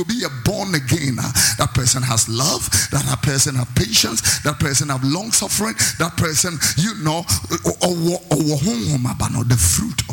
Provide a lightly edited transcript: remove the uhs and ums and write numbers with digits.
be a born again. That person has love, that person has patience, that person has long suffering, that person, the fruit